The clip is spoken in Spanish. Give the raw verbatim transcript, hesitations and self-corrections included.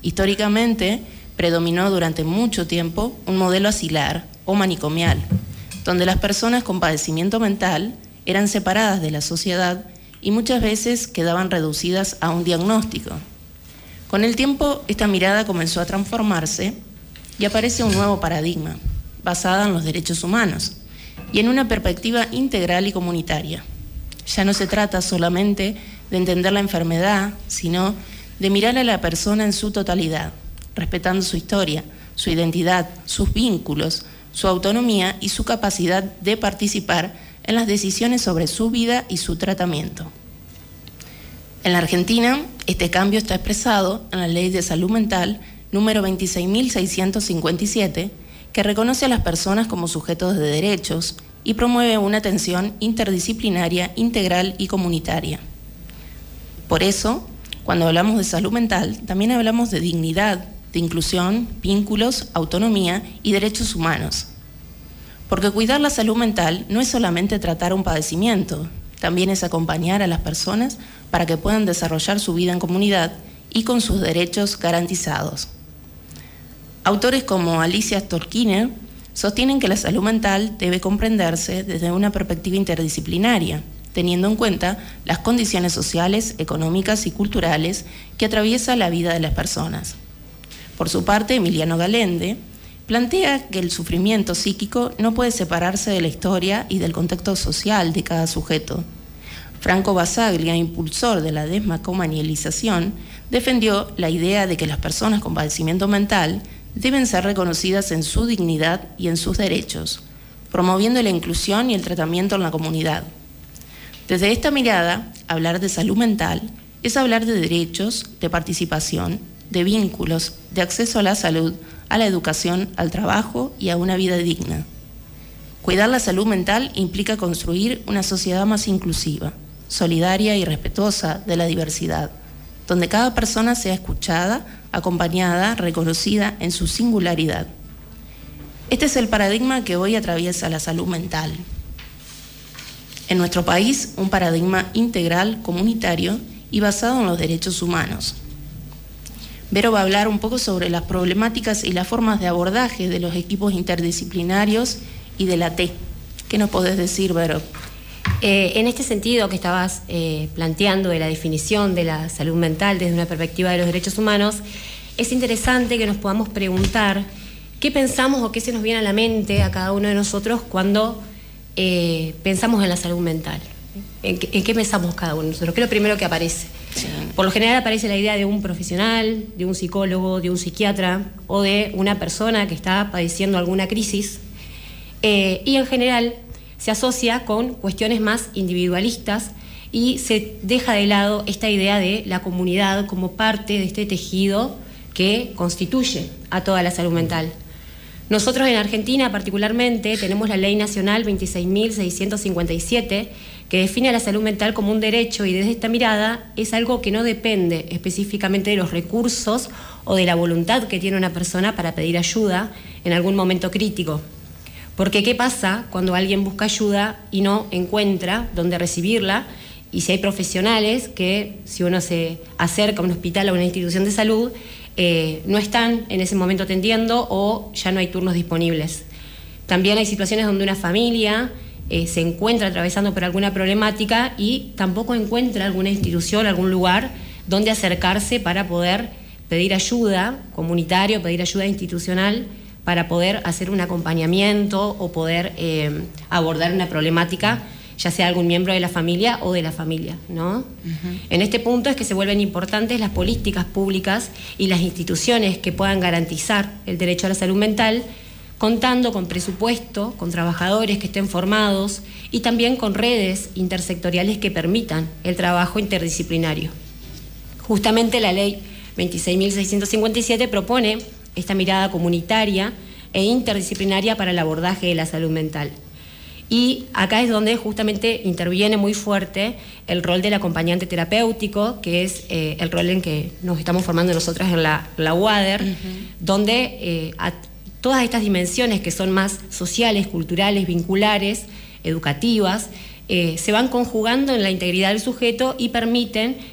Históricamente, predominó durante mucho tiempo un modelo asilar o manicomial, donde las personas con padecimiento mental eran separadas de la sociedad y muchas veces quedaban reducidas a un diagnóstico. Con el tiempo, esta mirada comenzó a transformarse y aparece un nuevo paradigma, basada en los derechos humanos y en una perspectiva integral y comunitaria. Ya no se trata solamente de entender la enfermedad, sino de mirar a la persona en su totalidad, respetando su historia, su identidad, sus vínculos, su autonomía y su capacidad de participar en las decisiones sobre su vida y su tratamiento. En la Argentina, este cambio está expresado en la Ley de Salud Mental número veintiséis mil seiscientos cincuenta y siete, que reconoce a las personas como sujetos de derechos y promueve una atención interdisciplinaria, integral y comunitaria. Por eso, cuando hablamos de salud mental, también hablamos de dignidad, de inclusión, vínculos, autonomía y derechos humanos. Porque cuidar la salud mental no es solamente tratar un padecimiento, también es acompañar a las personas para que puedan desarrollar su vida en comunidad y con sus derechos garantizados. Autores como Alicia Storkiner sostienen que la salud mental debe comprenderse desde una perspectiva interdisciplinaria, teniendo en cuenta las condiciones sociales, económicas y culturales que atraviesa la vida de las personas. Por su parte, Emiliano Galende plantea que el sufrimiento psíquico no puede separarse de la historia y del contexto social de cada sujeto. Franco Basaglia, impulsor de la desmacomanialización, defendió la idea de que las personas con padecimiento mental deben ser reconocidas en su dignidad y en sus derechos, promoviendo la inclusión y el tratamiento en la comunidad. Desde esta mirada, hablar de salud mental es hablar de derechos, de participación, de vínculos, de acceso a la salud, a la educación, al trabajo y a una vida digna. Cuidar la salud mental implica construir una sociedad más inclusiva, solidaria y respetuosa de la diversidad, donde cada persona sea escuchada, acompañada, reconocida en su singularidad. Este es el paradigma que hoy atraviesa la salud mental. En nuestro país, un paradigma integral, comunitario y basado en los derechos humanos. Vero va a hablar un poco sobre las problemáticas y las formas de abordaje de los equipos interdisciplinarios y de la T. ¿Qué nos podés decir, Vero? Eh, en este sentido que estabas eh, planteando de la definición de la salud mental desde una perspectiva de los derechos humanos, es interesante que nos podamos preguntar qué pensamos o qué se nos viene a la mente a cada uno de nosotros cuando eh, pensamos en la salud mental. ¿En qué, en qué pensamos cada uno de nosotros? ¿Qué es lo primero que aparece? Sí. Por lo general aparece la idea de un profesional, de un psicólogo, de un psiquiatra o de una persona que está padeciendo alguna crisis eh, y en general se asocia con cuestiones más individualistas y se deja de lado esta idea de la comunidad como parte de este tejido que constituye a toda la salud mental. Nosotros en Argentina particularmente tenemos la Ley Nacional veintiséis mil seiscientos cincuenta y siete que define a la salud mental como un derecho y desde esta mirada es algo que no depende específicamente de los recursos o de la voluntad que tiene una persona para pedir ayuda en algún momento crítico. Porque ¿qué pasa cuando alguien busca ayuda y no encuentra dónde recibirla? Y si hay profesionales que, si uno se acerca a un hospital o a una institución de salud, eh, no están en ese momento atendiendo o ya no hay turnos disponibles. También hay situaciones donde una familia eh, se encuentra atravesando por alguna problemática y tampoco encuentra alguna institución, algún lugar donde acercarse para poder pedir ayuda comunitaria o pedir ayuda institucional para poder hacer un acompañamiento o poder eh, abordar una problemática, ya sea algún miembro de la familia o de la familia, ¿no? Uh-huh. En este punto es que se vuelven importantes las políticas públicas y las instituciones que puedan garantizar el derecho a la salud mental, contando con presupuesto, con trabajadores que estén formados y también con redes intersectoriales que permitan el trabajo interdisciplinario. Justamente la Ley veintiséis mil seiscientos cincuenta y siete propone esta mirada comunitaria e interdisciplinaria para el abordaje de la salud mental. Y acá es donde justamente interviene muy fuerte el rol del acompañante terapéutico, que es eh, el rol en que nos estamos formando nosotras en la, la U A D E R, uh-huh. donde eh, a todas estas dimensiones que son más sociales, culturales, vinculares, educativas, eh, se van conjugando en la integridad del sujeto y permiten